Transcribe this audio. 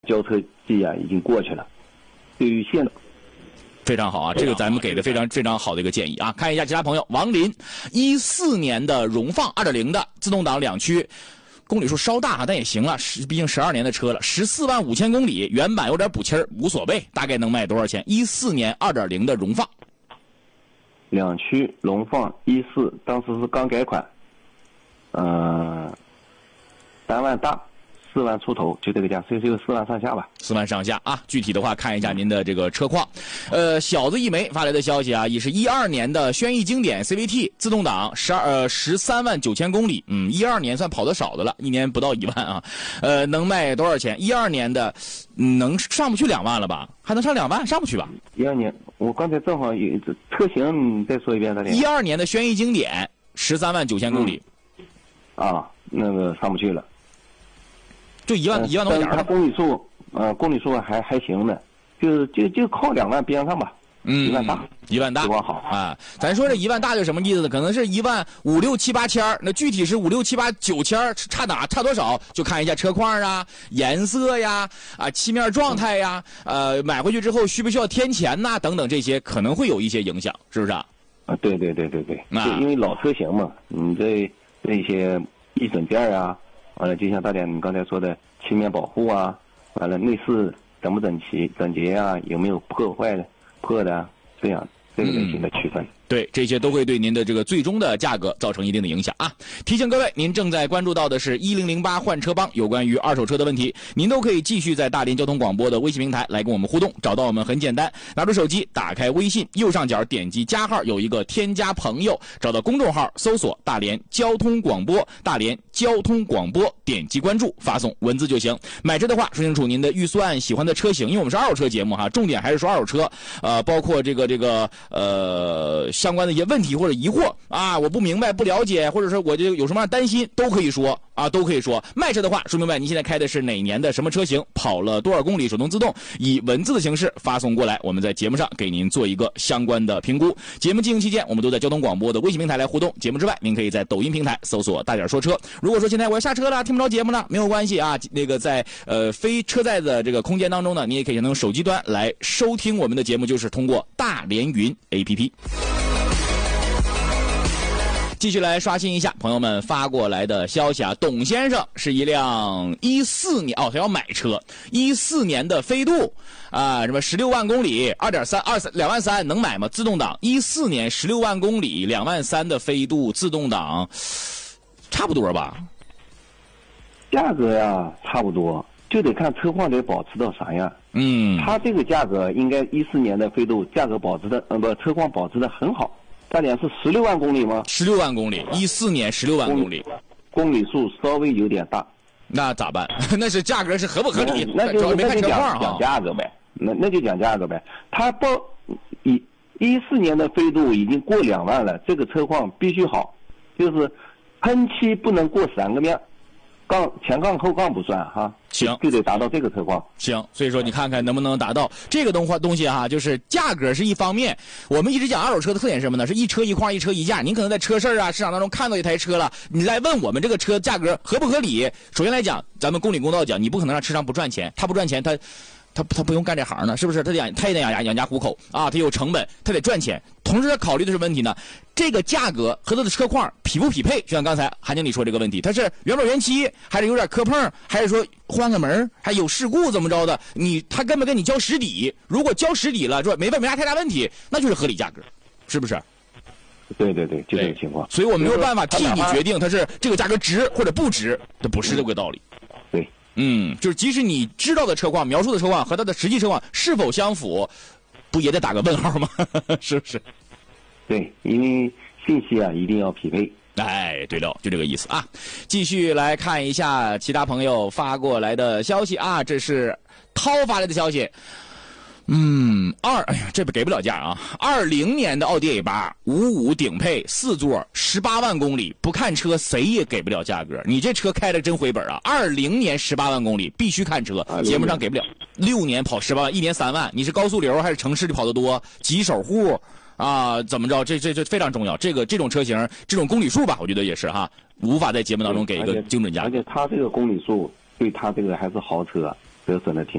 交车季啊已经过去了。对于现在非常好啊，这个咱们给的非常好的一个建议啊。看一下其他朋友，王林，14年的荣放2.0的自动挡2驱，公里数稍大但也行了，毕竟12年的车了，14万5千公里，原版有点补漆儿，无所谓，大概能卖多少钱？14年2.0的荣放 2驱荣放14，当时是刚改款，3万大，4万出头，就这个价，所以就4万上下吧。 4万上下啊，具体的话看一下您的这个车况。小子一枚发来的消息啊，也是12年的轩逸经典 CVT 自动挡13万9千公里，12年算跑得少的了，一年不到1万啊。能卖多少钱？12年的能上不去2万了吧？还能上2万？上不去吧 ？12年，我刚才正好有车型，你再说一遍，大姐。 12年的轩逸经典13万9千公里。 那个上不去了。 就1万多点儿。 它公里数还行的，就靠2万边上吧。1万大 ，1万大， 好啊！咱说这1万大就什么意思呢？可能是1万5、6、7、8千，那具体是5、6、7、8、9千，差多少？就看一下车况啊、颜色呀、漆面状态呀，买回去之后需不需要添钱呐？等等这些可能会有一些影响，是不是啊？ 对，因为老车型嘛，你这些易损件啊。完了，就像大姐你刚才说的漆面保护啊，完了内饰整不整洁啊，有没有破的这样这个类型的区分。 对，这些都会对您的这个最终的价格造成一定的影响啊！提醒各位，您正在关注到的是1008换车帮有关于二手车的问题，您都可以继续在大连交通广播的微信平台来跟我们互动。找到我们很简单，拿出手机，打开微信，右上角点击加号，有一个添加朋友，找到公众号，搜索大连交通广播，大连交通广播，点击关注，发送文字就行。买车的话，说清楚您的预算、喜欢的车型，因为我们是二手车节目哈，重点还是说二手车，包括这个相关的一些问题或者疑惑啊，我不明白不了解，或者说我就有什么样担心都可以说啊，都可以说。卖车的话说明白您现在开的是哪年的什么车型，跑了多少公里，手动自动，以文字的形式发送过来，我们在节目上给您做一个相关的评估。节目进行期间我们都在交通广播的微信平台来互动，节目之外您可以在抖音平台搜索大点说车。如果说现在我要下车了听不着节目了，没有关系啊，那个在非车载的这个空间当中呢，你也可以用手机端来收听我们的节目，就是通过大连云 APP。继续来刷新一下朋友们发过来的消息啊，董先生是一辆14年他要买车，14年的飞度啊，什么16万公里2.2万3能买吗？自动挡14年16万公里2万3的飞度自动挡，差不多吧？ 价格呀，差不多，就得看车况得保持到啥样。它这个价格应该14年的飞度价格保持的车况保持的很好。大点是16万公里吗 ？16万公里，14年16万公里， 公里数稍微有点大， 那咋办？那是价格是合不合理？ 那就没看车况讲价格呗，那就讲价格呗。它14年的飞度已经过2万了，这个车况必须好，就是喷漆不能过3个面。前杠后杠不算哈， 行， 就得达到这个车况。 行，所以说你看看能不能达到这个东西哈，就是价格是一方面。我们一直讲二手车的特点是什么呢？是一车一况，一车一价。您可能在车市啊、市场当中看到一台车了，你来问我们这个车价格合不合理？首先来讲，咱们公理公道讲，你不可能让车商不赚钱，他不赚钱，他不用干这行呢，是不是？他也得养家糊口啊，他有成本，他得赚钱。同时他考虑的是问题呢，这个价格和他的车况匹不匹配？就像刚才韩经理说这个问题，他是原本原漆，还是有点磕碰，还是说换个门，还有事故怎么着的？他跟不跟你交实底？如果交实底了，说没啥太大问题，那就是合理价格，是不是？ 对，就这个情况。 所以我没有办法替你决定它是这个价格值或者不值，这不是这个道理。 对。 就是即使你知道的车况、描述的车况和它的实际车况是否相符，不也得打个问号吗？是不是？ 对，因为信息啊一定要匹配。 哎，对了，就这个意思啊。继续来看一下其他朋友发过来的消息啊，这是涛发来的消息。哎呀，这给不了价啊！20年的奥迪 A855顶配4座，18万公里，不看车谁也给不了价格。你这车开的真回本啊！20年18万公里，必须看车，节目上给不了。6年跑18万，1年3万，你是高速流还是城市里跑得多？几手户啊？怎么着？这非常重要。这种车型，这种公里数吧，我觉得也是哈，无法在节目当中给一个精准价格。 而且它这个公里数对它这个还是豪车折损的挺。